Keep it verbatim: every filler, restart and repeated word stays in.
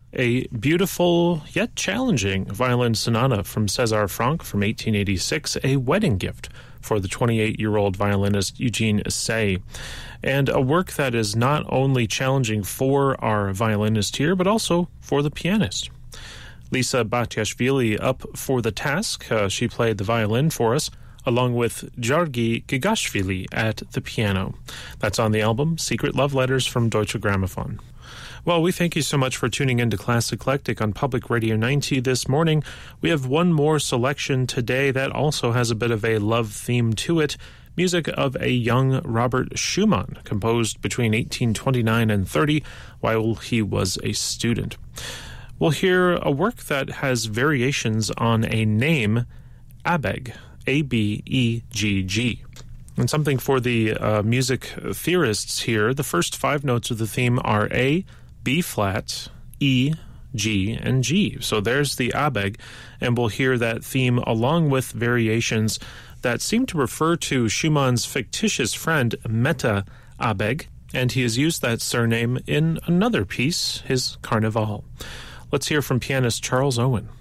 A beautiful yet challenging violin sonata from César Franck from eighteen eighty-six, a wedding gift for the twenty-eight-year-old violinist Eugene Issei, and a work that is not only challenging for our violinist here, but also for the pianist. Lisa Batiashvili up for the task. Uh, she played the violin for us, along with Georgi Gigashvili at the piano. That's on the album Secret Love Letters from Deutsche Grammophon. Well, we thank you so much for tuning in to Class Eclectic on Public Radio ninety this morning. We have one more selection today that also has a bit of a love theme to it. Music of a young Robert Schumann, composed between eighteen twenty-nine and thirty while he was a student. We'll hear a work that has variations on a name, Abegg, A B E G G. And something for the uh, music theorists here, the first five notes of the theme are A, B flat, E, G, and G. So there's the Abegg, and we'll hear that theme along with variations that seem to refer to Schumann's fictitious friend Meta Abegg, and he has used that surname in another piece, his Carnival. Let's hear from pianist Charles Owen.